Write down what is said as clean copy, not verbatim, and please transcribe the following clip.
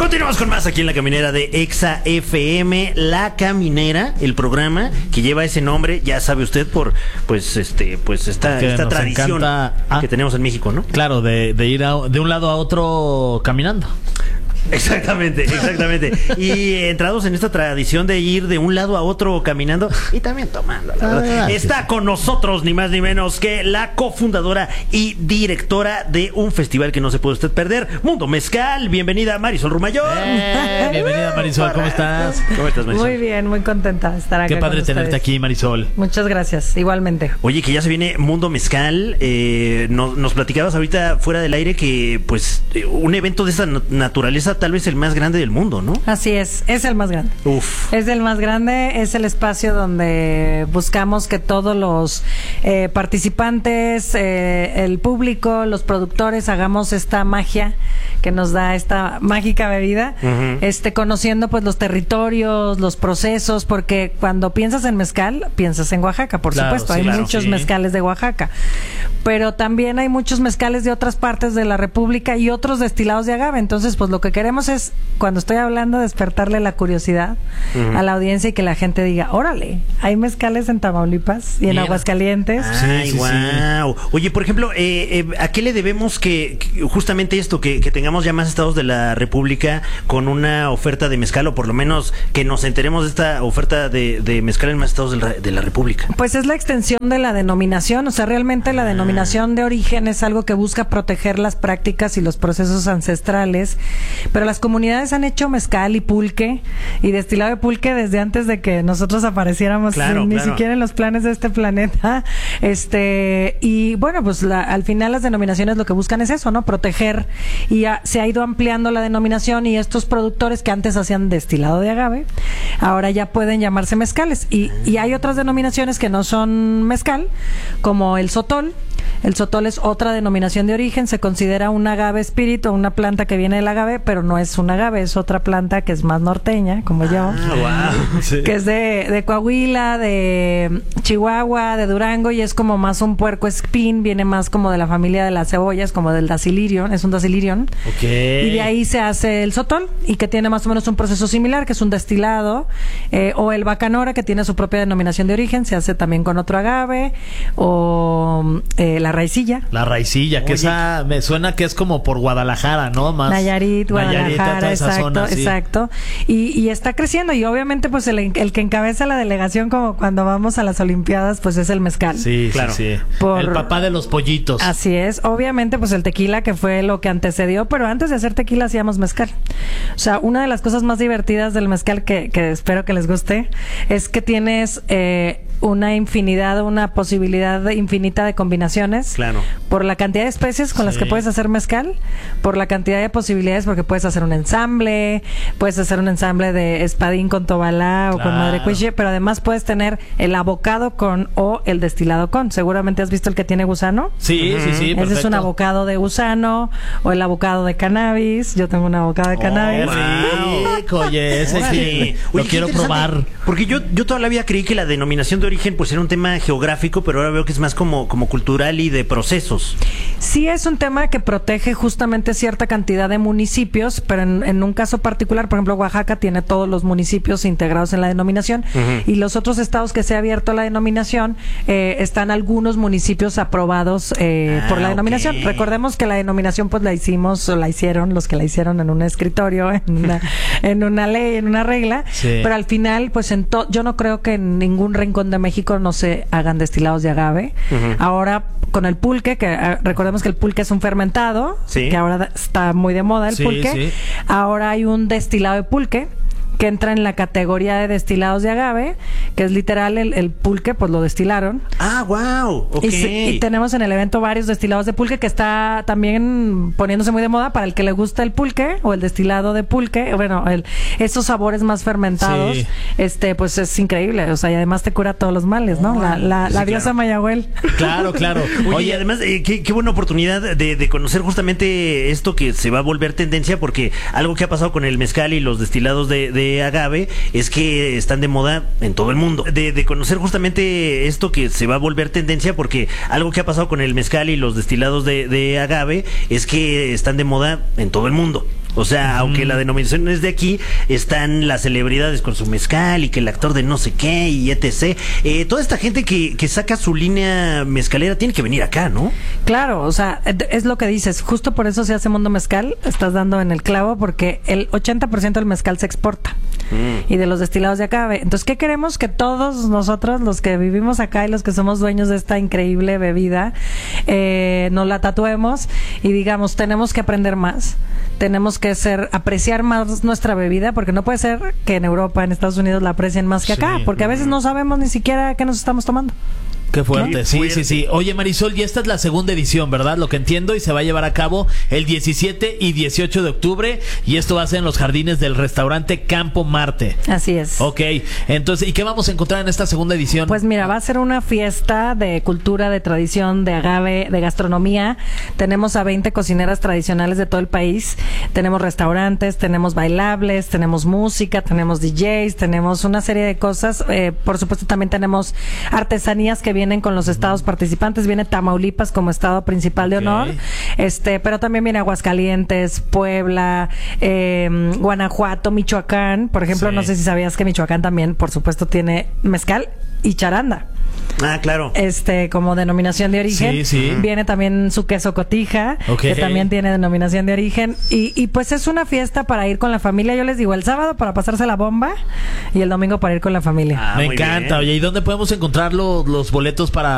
Continuamos con más aquí en La Caminera de Exa FM. La Caminera, el programa que lleva ese nombre, ya sabe usted, por esta tradición que tenemos en México, ¿no? Claro, de ir de un lado a otro caminando. Exactamente. Y entrados en esta tradición de ir de un lado a otro caminando y también tomando, la verdad. Está con nosotros ni más ni menos que la cofundadora y directora de un festival que no se puede usted perder, Mundo Mezcal. Bienvenida, Marisol Rumayón. Bienvenida, Marisol, ¿cómo estás? ¿Cómo estás, Marisol? Muy bien, muy contenta de estar acá. Qué padre tenerte aquí, Marisol. Muchas gracias, igualmente. Oye, que ya se viene Mundo Mezcal. Nos platicabas ahorita fuera del aire que pues un evento de esta naturaleza, tal vez el más grande del mundo, ¿no? Así es el más grande. Uf. Es el más grande, es el espacio donde buscamos que todos los participantes, el público, los productores, hagamos esta magia que nos da esta mágica bebida, conociendo pues los territorios, los procesos, porque cuando piensas en mezcal, piensas en Oaxaca, por supuesto, hay muchos mezcales de Oaxaca, pero también hay muchos mezcales de otras partes de la República y otros destilados de agave. Entonces pues lo que queremos es, cuando estoy hablando, despertarle la curiosidad a la audiencia y que la gente diga, órale, hay mezcales en Tamaulipas y en Aguascalientes. Ay, wow. Oye, por ejemplo, ¿a qué le debemos que justamente esto, que tengamos ya más estados de la República con una oferta de mezcal, o por lo menos que nos enteremos de esta oferta de mezcal en más estados de la República? Pues es la extensión de la denominación, o sea, realmente la denominación de origen es algo que busca proteger las prácticas y los procesos ancestrales, pero las comunidades han hecho mezcal y pulque y destilado de pulque desde antes de que nosotros apareciéramos, ni siquiera en los planes de este planeta. Y bueno, pues al final las denominaciones lo que buscan es eso, ¿no? Proteger, y se ha ido ampliando la denominación, y estos productores que antes hacían destilado de agave, ahora ya pueden llamarse mezcales. Y hay otras denominaciones que no son mezcal, como el sotol. El sotol es otra denominación de origen, se considera un agave espíritu, una planta que viene del agave, pero no es un agave, es otra planta que es más norteña, como yo, que es de Coahuila, de Chihuahua, de Durango, y es como más un puerco espín, viene más como de la familia de las cebollas, como del dacilirion, es un dacilirion. Y de ahí se hace el sotol, y que tiene más o menos un proceso similar, que es un destilado, o el bacanora, que tiene su propia denominación de origen, se hace también con otro agave, o la raicilla. La raicilla, que esa me suena que es como por Guadalajara, ¿no? Más Nayarit, Guadalajara, exacto. Y está creciendo, y obviamente pues el que encabeza la delegación, como cuando vamos a las Olimpiadas, pues es el mezcal. Sí, claro. Sí. El papá de los pollitos. Así es. Obviamente pues el tequila, que fue lo que antecedió, pero antes de hacer tequila hacíamos mezcal. O sea, una de las cosas más divertidas del mezcal, que espero que les guste, es que tienes una posibilidad infinita de combinaciones. Claro. Por la cantidad de especies con las que puedes hacer mezcal, por la cantidad de posibilidades, porque puedes hacer un ensamble de espadín con tobalá o con madrecuiche, pero además puedes tener el abocado o el destilado con. Seguramente has visto el que tiene gusano. Sí. Ese es un abocado de gusano, o el abocado de cannabis. Yo tengo un abocado de cannabis. Oye, ese sí lo quiero probar. Porque yo toda la vida creí que la denominación de origen pues era un tema geográfico, pero ahora veo que es más como cultural y de procesos. Sí, es un tema que protege justamente cierta cantidad de municipios, pero en un caso particular, por ejemplo, Oaxaca tiene todos los municipios integrados en la denominación, y los otros estados que se ha abierto la denominación, están algunos municipios aprobados por la denominación. Recordemos que la denominación pues la hicieron los que la hicieron en un escritorio, en una ley, en una regla, pero al final pues yo no creo que en ningún rincón de México no se hagan destilados de agave. Ahora con el pulque, que recordemos que el pulque es un fermentado, que ahora está muy de moda el pulque. Ahora hay un destilado de pulque que entra en la categoría de destilados de agave, que es literal el pulque, pues lo destilaron. Ah, wow. Okay. Y tenemos en el evento varios destilados de pulque, que está también poniéndose muy de moda para el que le gusta el pulque o el destilado de pulque. Bueno, esos sabores más fermentados, pues es increíble. O sea, y además te cura todos los males, ¿no? La diosa Mayahuel. Claro. Oye, además, qué buena oportunidad de conocer justamente esto que se va a volver tendencia, porque algo que ha pasado con el mezcal y los destilados de agave es que están de moda en todo el mundo. De conocer justamente esto que se va a volver tendencia, porque algo que ha pasado con el mezcal y los destilados de agave es que están de moda en todo el mundo. O sea, aunque la denominación es de aquí, están las celebridades con su mezcal y que el actor de no sé qué y etc. Toda esta gente que saca su línea mezcalera tiene que venir acá, ¿no? Claro, o sea, es lo que dices. Justo por eso se hace Mundo Mezcal. Estás dando en el clavo porque el 80% del mezcal se exporta. Y de los destilados de agave. Entonces, ¿qué queremos? Que todos nosotros, los que vivimos acá y los que somos dueños de esta increíble bebida, nos la tatuemos y digamos, tenemos que aprender más. Tenemos que apreciar más nuestra bebida, porque no puede ser que en Europa, en Estados Unidos la aprecien más que acá, porque a veces no sabemos ni siquiera qué nos estamos tomando. Qué fuerte, ¿No? sí. Oye, Marisol, y esta es la segunda edición, ¿verdad? Lo que entiendo, y se va a llevar a cabo el 17 y 18 de octubre, y esto va a ser en los jardines del restaurante Campo Marte. Así es. Ok, entonces, ¿y qué vamos a encontrar en esta segunda edición? Pues mira, va a ser una fiesta de cultura, de tradición, de agave, de gastronomía. Tenemos a 20 cocineras tradicionales de todo el país. Tenemos restaurantes, tenemos bailables, tenemos música, tenemos DJs, tenemos una serie de cosas. Por supuesto, también tenemos artesanías que vienen con los estados participantes. Viene Tamaulipas como estado principal de honor. Pero también viene Aguascalientes, Puebla, Guanajuato, Michoacán. Por ejemplo, no sé si sabías que Michoacán también, por supuesto, tiene mezcal y charanda. Ah, claro. Como denominación de origen. Sí. Viene también su queso cotija, que también tiene denominación de origen. Y pues es una fiesta para ir con la familia. Yo les digo, el sábado para pasarse la bomba y el domingo para ir con la familia. Me encanta. Oye, ¿y dónde podemos encontrar los boletos para